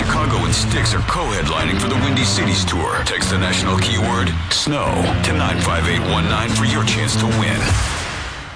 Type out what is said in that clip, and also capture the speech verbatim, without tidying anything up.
Chicago and Styx are co-headlining for the Windy Cities Tour. Text the national keyword SNOW to nine five eight one nine for your chance to win.